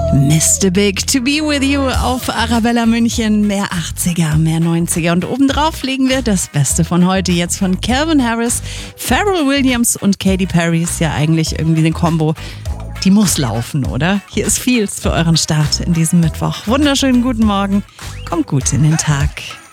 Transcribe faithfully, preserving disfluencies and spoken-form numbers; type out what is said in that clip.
Mister Big to be with you auf Arabella München. Mehr achtziger, mehr neunziger. Und obendrauf legen wir das Beste von heute. Jetzt von Calvin Harris, Pharrell Williams und Katy Perry. Ist ja eigentlich irgendwie eine Kombo. Die muss laufen, oder? Hier ist Feels für euren Start in diesem Mittwoch. Wunderschönen guten Morgen. Kommt gut in den Tag.